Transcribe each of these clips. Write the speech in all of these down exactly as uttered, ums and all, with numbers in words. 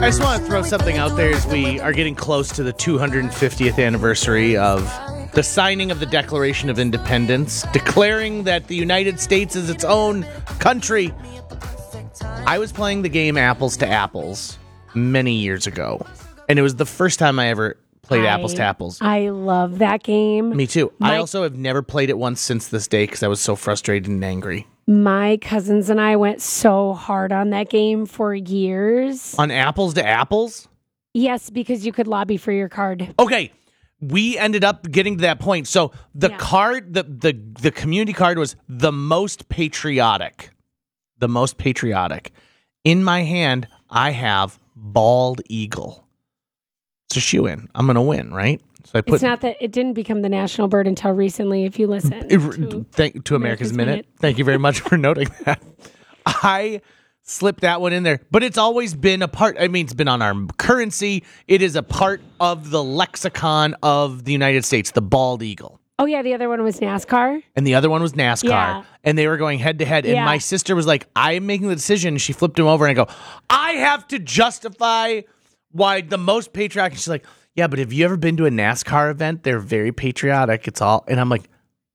I just want to throw something out there as we are getting close to the two hundred fiftieth anniversary of the signing of the Declaration of Independence, declaring that the United States is its own country. I was playing the game Apples to Apples many years ago, and it was the first time I ever played I, Apples to Apples. I love that game. Me too. My, I also have never played it once since this day because I was so frustrated and angry. My cousins and I went so hard on that game for years. On Apples to Apples? Yes, because you could lobby for your card. Okay. We ended up getting to that point. So the Yeah. card, the, the, the community card was the most patriotic. The most patriotic. In my hand, I have Bald Eagle. It's a shoe-in. I'm going to win, right? So I put It's not that it didn't become the national bird until recently, if you listen. It, to, thank, to America's, America's Minute. Minute. Thank you very much for noting that. I slipped that one in there, but it's always been a part. I mean, it's been on our currency. It is a part of the lexicon of the United States, the bald eagle. Oh, yeah, the other one was NASCAR. And the other one was NASCAR. Yeah. And they were going head to head. And Yeah. my sister was like, I'm making the decision. She flipped him over and I go, I have to justify why the most patriotic. She's like, yeah, but have you ever been to a NASCAR event? They're very patriotic. It's all. And I'm like,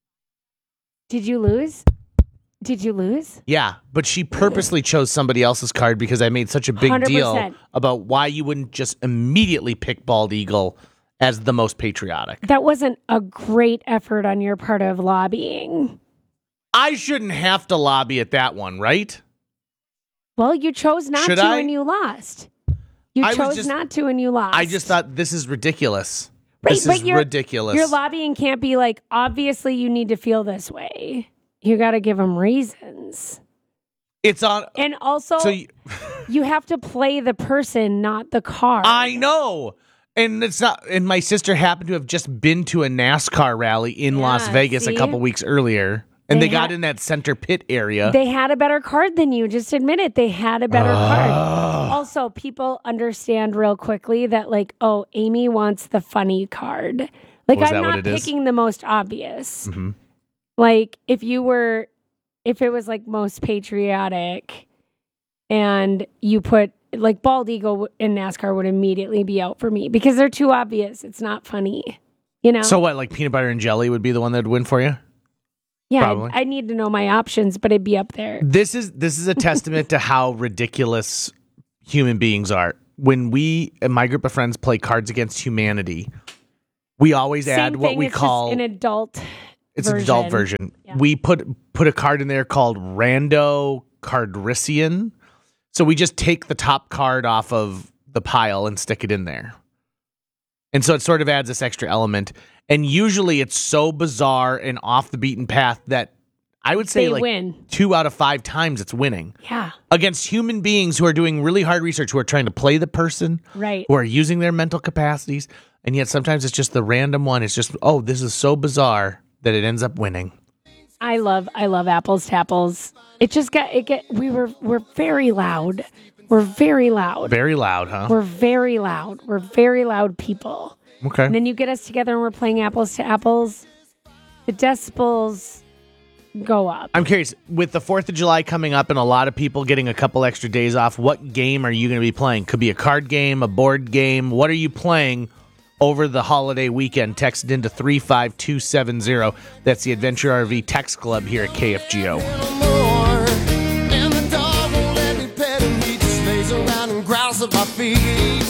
Did you lose? Did you lose? yeah, but she purposely chose somebody else's card because I made such a big one hundred percent. deal about why you wouldn't just immediately pick Bald Eagle as the most patriotic. That wasn't a great effort on your part of lobbying. I shouldn't have to lobby at that one, right? Well, you chose not Should to I? and you lost. You I was chose just- not to and you lost. I just thought this is ridiculous. Right, this but is your- ridiculous. Your lobbying can't be like, obviously you need to feel this way. You got to give them reasons. It's on. And also, So you, you have to play the person, not the card. I know. And it's not. And my sister happened to have just been to a NASCAR rally in Yeah, Las Vegas see? a couple weeks earlier, and they, They got had- in that center pit area. They had a better card than you. Just admit it. They had a better card. Also, people understand real quickly that, like, oh, Amy wants the funny card. Like, Oh, is I'm that what not it is? picking the most obvious. Mhm. Like, if you were, if it was like most patriotic and you put, like, Bald Eagle in NASCAR would immediately be out for me because they're too obvious. It's not funny. You know? So what? Like peanut butter and jelly would be the one that would win for you? yeah, probably. I, I need to know my options, but it'd be up there. This is this is a testament to how ridiculous human beings are. When we and my group of friends play Cards Against Humanity, we always Same add what thing, we it's call just an adult. it's an adult version. We put put a card in there called Rando Cardrician. So we just take the top card off of the pile and stick it in there. And so it sort of adds this extra element. And usually it's so bizarre and off the beaten path that I would say They like win. two out of five times it's winning. Yeah, Against human beings who are doing really hard research, who are trying to play the person, right. who are using their mental capacities. And yet sometimes it's just the random one. It's just, oh, this is so bizarre that it ends up winning. I love I love Apples to Apples. It just got it get we were we're very loud. We're very loud. Very loud, huh? We're very loud. We're very loud people. Okay. And then you get us together and we're playing Apples to Apples. The decibels go up. I'm curious, with the fourth of July coming up and a lot of people getting a couple extra days off, what game are you going to be playing? Could be a card game, a board game. What are you playing over the holiday weekend? Text it into three five two seven zero. That's the Adventure R V Text Club here at K F G O. And the dog won't let me pet him. He just lays around and growls at my feet.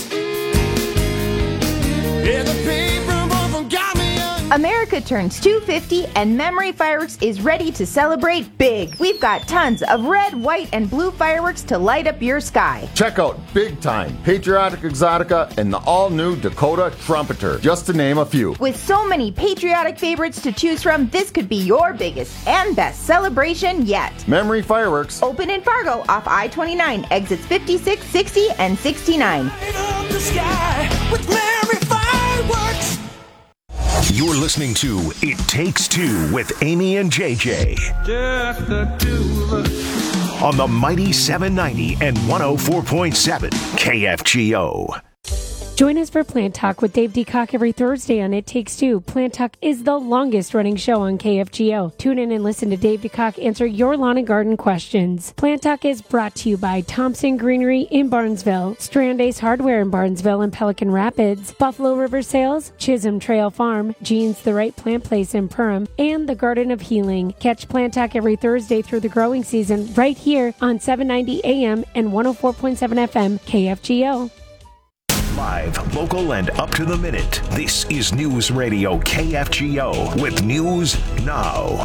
Yeah, the paper both got me. America turns two fifty and Memory Fireworks is ready to celebrate big. We've got tons of red, white, and blue fireworks to light up your sky. Check out Big Time, Patriotic Exotica, and the all-new Dakota Trumpeter, just to name a few. With so many patriotic favorites to choose from, this could be your biggest and best celebration yet. Memory Fireworks. Open in Fargo off I twenty-nine, exits fifty-six, sixty, and sixty-nine. Light up the sky with merry fireworks. You're listening to It Takes Two with Amy and J J. Just the two of us. On the mighty seven ninety and one oh four point seven K F G O. Join us for Plant Talk with Dave DeCock every Thursday on It Takes Two. Plant Talk is the longest running show on K F G O. Tune in and listen to Dave DeCock answer your lawn and garden questions. Plant Talk is brought to you by Thompson Greenery in Barnesville, Strand Ace Hardware in Barnesville and Pelican Rapids, Buffalo River Sales, Chisholm Trail Farm, Jean's The Right Plant Place in Perham, and the Garden of Healing. Catch Plant Talk every Thursday through the growing season right here on seven ninety A M and one oh four point seven F M K F G O. Live, local, and up to the minute. This is News Radio K F G O with News Now.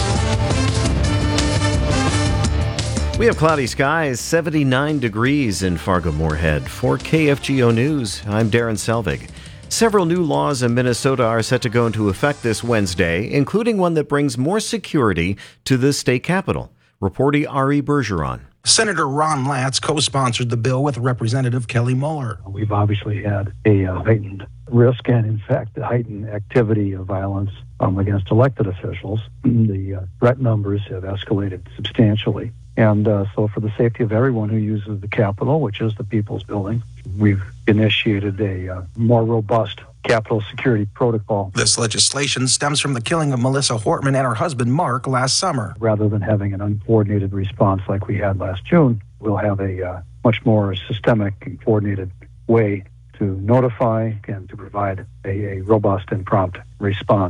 We have cloudy skies, seventy-nine degrees in Fargo-Moorhead. For K F G O News, I'm Darren Selvig. Several new laws in Minnesota are set to go into effect this Wednesday, including one that brings more security to the state capitol. Reporter Ari Bergeron. Senator Ron Latz co-sponsored the bill with Representative Kelly Mueller. We've obviously had a uh, heightened risk and, in fact, a heightened activity of violence um, against elected officials. The uh, threat numbers have escalated substantially. And uh, so for the safety of everyone who uses the Capitol, which is the People's Building, we've initiated a uh, more robust Capitol security protocol. This legislation stems from the killing of Melissa Hortman and her husband Mark last summer. Rather than having an uncoordinated response like we had last June, we'll have a uh, much more systemic and coordinated way to notify and to provide a, a robust and prompt response.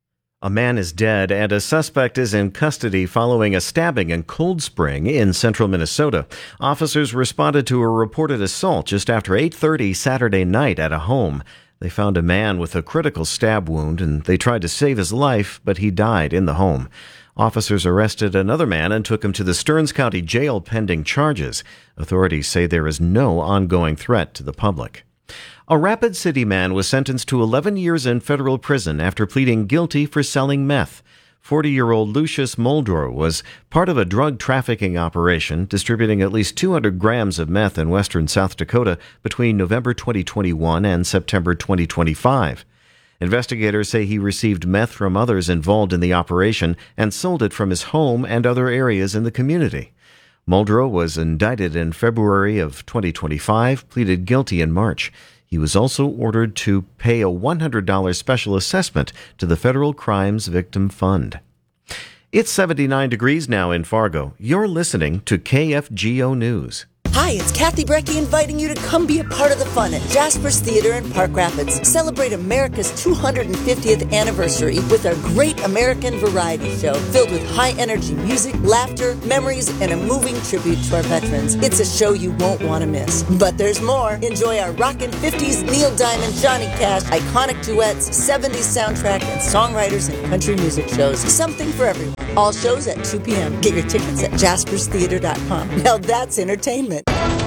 A man is dead and a suspect is in custody following a stabbing in Cold Spring in central Minnesota. Officers responded to a reported assault just after eight thirty Saturday night at a home. They found a man with a critical stab wound and they tried to save his life, but he died in the home. Officers arrested another man and took him to the Stearns County Jail pending charges. Authorities say there is no ongoing threat to the public. A Rapid City man was sentenced to eleven years in federal prison after pleading guilty for selling meth. forty-year-old Lucius Muldrow was part of a drug trafficking operation, distributing at least two hundred grams of meth in western South Dakota between November twenty twenty-one and September twenty twenty-five. Investigators say he received meth from others involved in the operation and sold it from his home and other areas in the community. Muldrow was indicted in February of twenty twenty-five, pleaded guilty in March. He was also ordered to pay a one hundred dollars special assessment to the Federal Crimes Victim Fund. It's seventy-nine degrees now in Fargo. You're listening to K F G O News. Hi, it's Kathy Brecky inviting you to come be a part of the fun at Jasper's Theater in Park Rapids. Celebrate America's two hundred fiftieth anniversary with our Great American Variety Show filled with high-energy music, laughter, memories, and a moving tribute to our veterans. It's a show you won't want to miss. But there's more. Enjoy our rockin' fifties, Neil Diamond, Johnny Cash, iconic duets, seventies soundtrack, and songwriters and country music shows. Something for everyone. All shows at two p.m. Get your tickets at jaspers theater dot com. Now that's entertainment.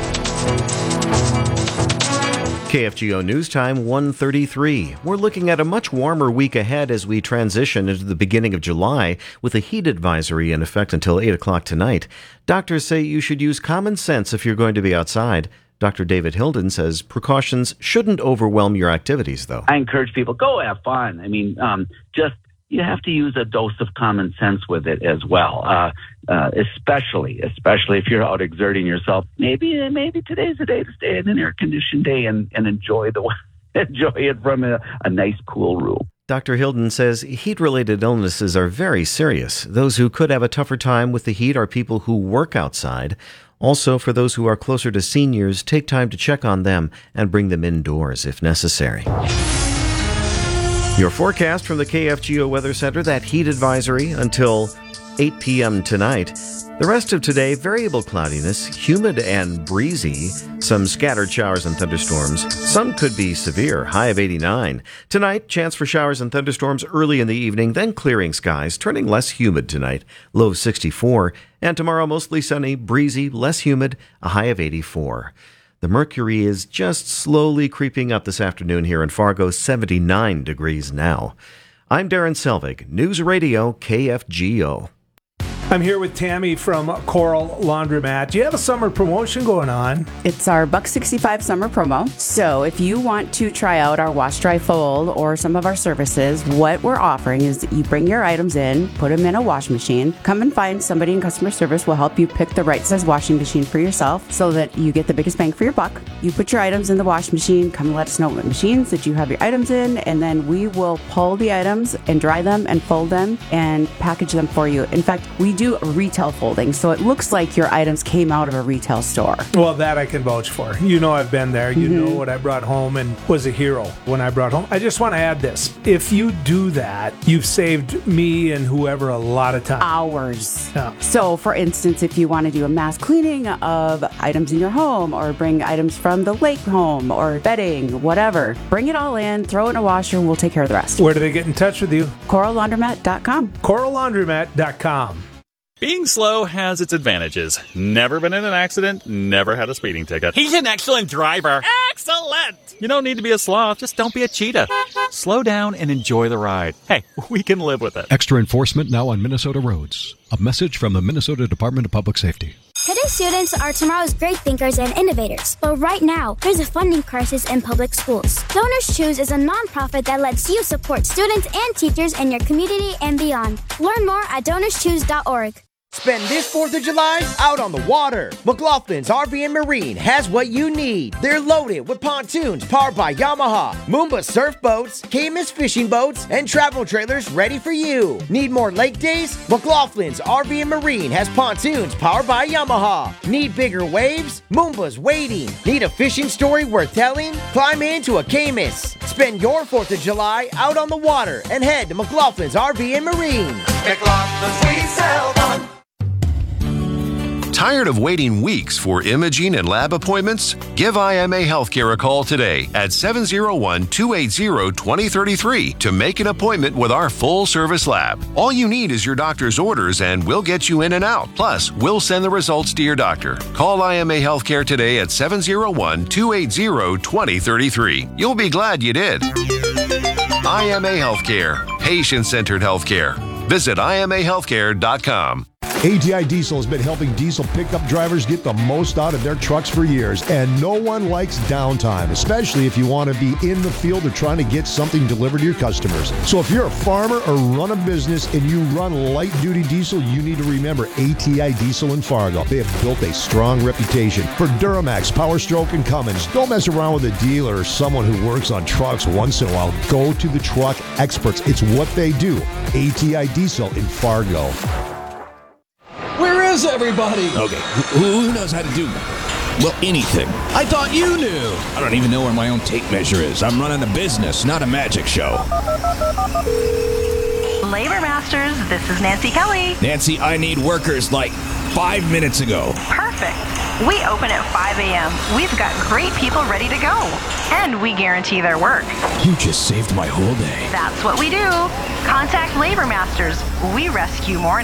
K F G O News Time, one thirty-three. We're looking at a much warmer week ahead as we transition into the beginning of July with a heat advisory in effect until eight o'clock tonight. Doctors say you should use common sense if you're going to be outside. Doctor David Hilden says precautions shouldn't overwhelm your activities, though. I encourage people, go have fun. I mean, um, just you have to use a dose of common sense with it as well, uh, uh, especially, especially if you're out exerting yourself. Maybe, maybe today's the day to stay in an air-conditioned day and, and enjoy the enjoy it from a, a nice, cool room. Doctor Hilden says heat-related illnesses are very serious. Those who could have a tougher time with the heat are people who work outside. Also, for those who are closer to seniors, take time to check on them and bring them indoors if necessary. Your forecast from the K F G O Weather Center, that heat advisory until eight p.m. tonight. The rest of today, variable cloudiness, humid and breezy, some scattered showers and thunderstorms. Some could be severe, high of eighty-nine. Tonight, chance for showers and thunderstorms early in the evening, then clearing skies, turning less humid tonight, low of sixty-four. And tomorrow, mostly sunny, breezy, less humid, a high of eighty-four. The mercury is just slowly creeping up this afternoon here in Fargo, seventy-nine degrees now. I'm Darren Selvig, News Radio K F G O. I'm here with Tammy from Coral Laundromat. Do you have a summer promotion going on? It's our buck sixty-five summer promo. So if you want to try out our wash, dry, fold or some of our services, what we're offering is that you bring your items in, put them in a wash machine, come and find somebody in customer service will help you pick the right size washing machine for yourself so that you get the biggest bang for your buck. You put your items in the wash machine, come and let us know what machines that you have your items in, and then we will pull the items and dry them and fold them and package them for you. In fact, we do retail folding, so it looks like your items came out of a retail store. Well, that I can vouch for. You know I've been there. You Mm-hmm. know what I brought home and was a hero when I brought home. I just want to add this. If you do that, you've saved me and whoever a lot of time. Hours. Yeah. So, for instance, if you want to do a mass cleaning of items in your home or bring items from the lake home or bedding, whatever, bring it all in, throw it in a washer, and we'll take care of the rest. Where do they get in touch with you? coral laundromat dot com. coral laundromat dot com. Being slow has its advantages. Never been in an accident, never had a speeding ticket. He's an excellent driver. Excellent! You don't need to be a sloth, just don't be a cheetah. Slow down and enjoy the ride. Hey, we can live with it. Extra enforcement now on Minnesota roads. A message from the Minnesota Department of Public Safety. Today's students are tomorrow's great thinkers and innovators. But right now, there's a funding crisis in public schools. Donors Choose is a nonprofit that lets you support students and teachers in your community and beyond. Learn more at donors choose dot org. Spend this fourth of July out on the water. McLaughlin's R V and Marine has what you need. They're loaded with pontoons powered by Yamaha, Moomba surf boats, Camus fishing boats, and travel trailers ready for you. Need more lake days? McLaughlin's R V and Marine has pontoons powered by Yamaha. Need bigger waves? Moomba's waiting. Need a fishing story worth telling? Climb into a Camus. Spend your fourth of July out on the water and head to McLaughlin's R V and Marine. McLaughlin's, we sell fun. Tired of waiting weeks for imaging and lab appointments? Give I M A Healthcare a call today at seven oh one, two eight zero, two oh three three to make an appointment with our full-service lab. All you need is your doctor's orders and we'll get you in and out. Plus, we'll send the results to your doctor. Call I M A Healthcare today at seven oh one, two eight zero, two oh three three. You'll be glad you did. I M A Healthcare. Patient-centered healthcare. Visit I M A healthcare dot com. A T I Diesel has been helping diesel pickup drivers get the most out of their trucks for years, and no one likes downtime, especially if you want to be in the field or trying to get something delivered to your customers. So if you're a farmer or run a business and you run light-duty diesel, you need to remember A T I Diesel in Fargo. They have built a strong reputation for Duramax, Power Stroke, and Cummins. Don't mess around with a dealer or someone who works on trucks once in a while. Go to the truck experts. It's what they do. A T I Diesel in Fargo. Where is everybody? Okay, who, who knows how to do well, anything? I thought you knew. I don't even know where my own tape measure is. I'm running a business, not a magic show. Labor Masters, this is Nancy Kelly. Nancy, I need workers like five minutes ago. Perfect. We open at five a.m. We've got great people ready to go. And we guarantee their work. You just saved my whole day. That's what we do. Contact Labor Masters. We rescue mornings.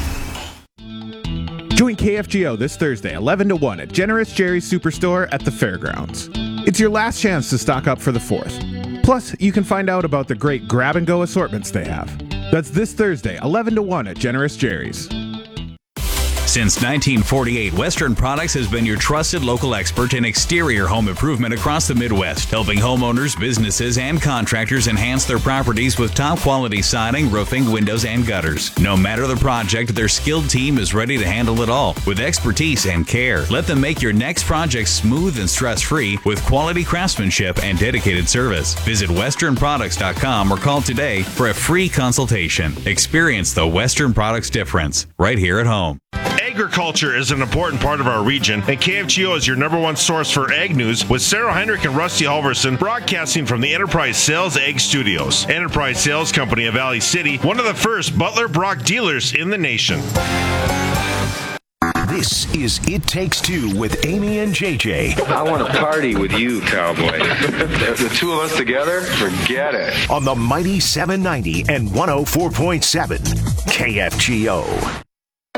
Join K F G O this Thursday, eleven to one at Generous Jerry's Superstore at the Fairgrounds. It's your last chance to stock up for the fourth. Plus, you can find out about the great grab-and-go assortments they have. That's this Thursday, eleven to one at Generous Jerry's. Since nineteen forty-eight, Western Products has been your trusted local expert in exterior home improvement across the Midwest, helping homeowners, businesses, and contractors enhance their properties with top-quality siding, roofing, windows, and gutters. No matter the project, their skilled team is ready to handle it all with expertise and care. Let them make your next project smooth and stress-free with quality craftsmanship and dedicated service. Visit western products dot com or call today for a free consultation. Experience the Western Products difference right here at home. Agriculture is an important part of our region, and K F G O is your number one source for ag news with Sarah Heinrich and Rusty Halverson broadcasting from the Enterprise Sales Ag Studios. Enterprise Sales Company of Valley City, one of the first Butler Brock dealers in the nation. This is It Takes Two with Amy and J J. I want to party with you, cowboy. The two of us together, forget it. On the mighty seven ninety and one oh four point seven K F G O.